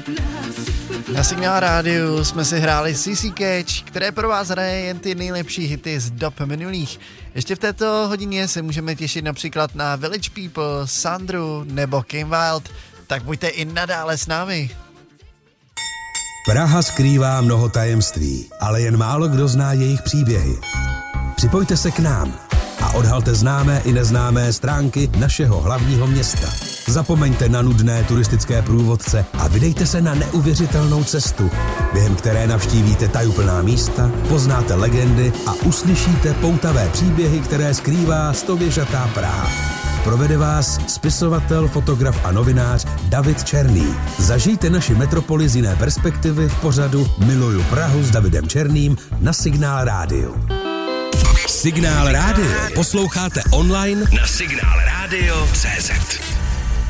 Na Signál rádiu jsme si hráli CC Catch, které pro vás hraje jen ty nejlepší hity z dob minulých. Ještě v této hodině se můžeme těšit například na Village People, Sandru nebo Kim Wilde, tak buďte i nadále s námi. Praha skrývá mnoho tajemství, ale jen málo kdo zná jejich příběhy. Připojte se k nám a odhalte známé i neznámé stránky našeho hlavního města. Zapomeňte na nudné turistické průvodce a vydejte se na neuvěřitelnou cestu, během které navštívíte tajuplná místa, poznáte legendy a uslyšíte poutavé příběhy, které skrývá stověžatá Praha. Provede vás spisovatel, fotograf a novinář David Černý. Zažijte naši metropoli z jiné perspektivy v pořadu Miluju Prahu s Davidem Černým na Signál rádiu. Signál rádio posloucháte online na signálradio.cz.